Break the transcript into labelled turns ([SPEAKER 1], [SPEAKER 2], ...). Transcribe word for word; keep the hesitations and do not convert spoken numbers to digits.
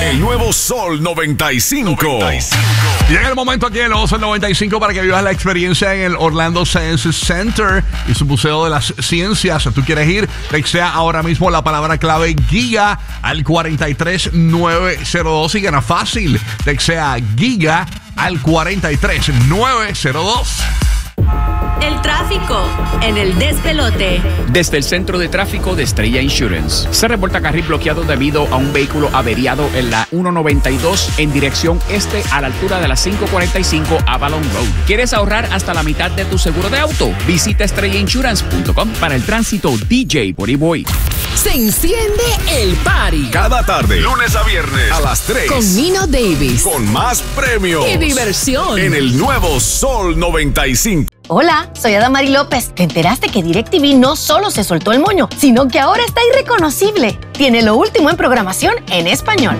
[SPEAKER 1] El nuevo Sol noventa y cinco.
[SPEAKER 2] Llega el momento aquí en el nuevo Sol noventa y cinco para que vivas la experiencia en el Orlando Science Center y su Museo de las Ciencias. Si tú quieres ir, textea ahora mismo la palabra clave Giga al cuatro tres nueve cero dos y gana fácil. Textea Giga al cuatro tres nueve cero dos.
[SPEAKER 3] El tráfico en el despelote.
[SPEAKER 4] Desde el centro de tráfico de Estrella Insurance se reporta carril bloqueado debido a un vehículo averiado en la ciento noventa y dos en dirección este a la altura de la cinco cuarenta y cinco Avalon Road. ¿Quieres ahorrar hasta la mitad de tu seguro de auto? Visita estrella insurance punto com. Para el tránsito, D J Boriboy.
[SPEAKER 5] Se enciende el party.
[SPEAKER 1] Cada tarde, lunes a viernes, a las tres.
[SPEAKER 5] Con Nino Davis.
[SPEAKER 1] Con más premios.
[SPEAKER 5] Y diversión.
[SPEAKER 1] En el nuevo Sol noventa y cinco.
[SPEAKER 6] Hola, soy Adamari López. ¿Te enteraste que DirecTV no solo se soltó el moño, sino que ahora está irreconocible? Tiene lo último en programación en español.